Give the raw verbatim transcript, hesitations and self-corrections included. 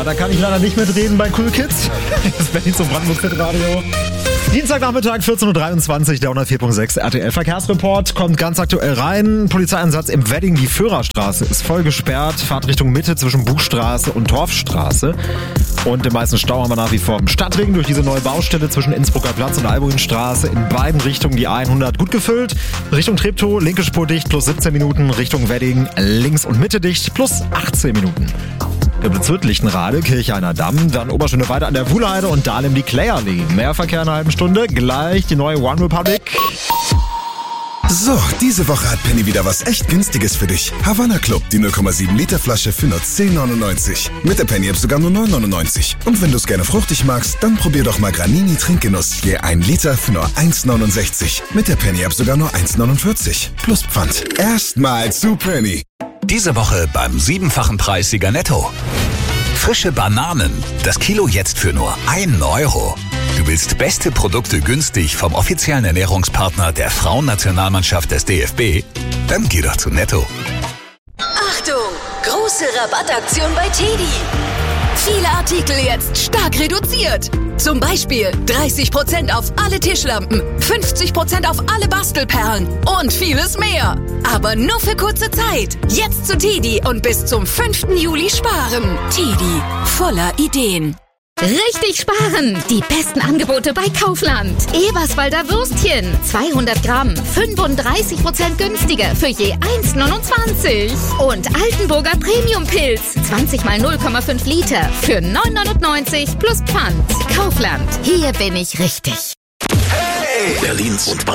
da kann ich leider nicht mitreden bei Cool Kids. Das ist Berlin zum Brandenburg-Radio. Dienstagnachmittag, vierzehn Uhr dreiundzwanzig, der hundertvier Komma sechs R T L-Verkehrsreport kommt ganz aktuell rein. Polizeieinsatz im Wedding, die Führerstraße ist voll gesperrt. Fahrtrichtung Mitte zwischen Buchstraße und Torfstraße. Und den meisten Stau haben wir nach wie vor im Stadtring durch diese neue Baustelle zwischen Innsbrucker Platz und Albuinstraße. In beiden Richtungen die hundert gut gefüllt. Richtung Treptow, linke Spur dicht, plus siebzehn Minuten. Richtung Wedding, links und Mitte dicht, plus achtzehn Minuten. Der Bezirk Lichtenrade, Kirchhainer Damm, dann Oberschöne weiter an der Wuhlheide und Dahlem die Clay-Allee. Mehr Verkehr in einer halben Stunde, gleich die neue One Republic. So, diese Woche hat Penny wieder was echt Günstiges für dich. Havanna Club, die null Komma sieben Liter Flasche für nur zehn neunundneunzig. Mit der Penny App sogar nur neun neunundneunzig. Und wenn du es gerne fruchtig magst, dann probier doch mal Granini Trinkgenuss. Je ein Liter für nur eins neunundsechzig. Mit der Penny App sogar nur eins neunundvierzig. Plus Pfand. Erstmal zu Penny. Diese Woche beim siebenfachen Preissieger Netto. Frische Bananen. Das Kilo jetzt für nur ein Euro. Du willst beste Produkte günstig vom offiziellen Ernährungspartner der Frauennationalmannschaft des D F B? Dann geh doch zu Netto. Achtung! Große Rabattaktion bei Teddy. Viele Artikel jetzt stark reduziert. Zum Beispiel dreißig Prozent auf alle Tischlampen, fünfzig Prozent auf alle Bastelperlen und vieles mehr. Aber nur für kurze Zeit. Jetzt zu Teddy und bis zum fünften Juli sparen. Teddy, voller Ideen. Richtig sparen! Die besten Angebote bei Kaufland. Eberswalder Würstchen. zweihundert Gramm. fünfunddreißig Prozent günstiger für je eins neunundzwanzig. Und Altenburger Premium-Pilz. zwanzig mal null Komma fünf Liter für neun neunundneunzig plus Pfand. Kaufland. Hier bin ich richtig. Hey! Berlins und